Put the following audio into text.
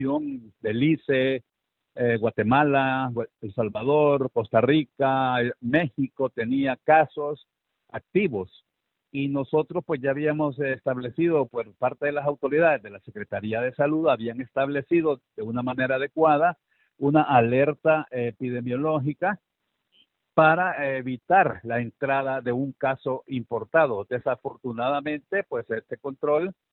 Belice, Guatemala, El Salvador, Costa Rica, México tenía casos activos y nosotros pues ya habíamos establecido por parte de las autoridades de la Secretaría de Salud, habían establecido de una manera adecuada una alerta epidemiológica para evitar la entrada de un caso importado. Desafortunadamente, pues este control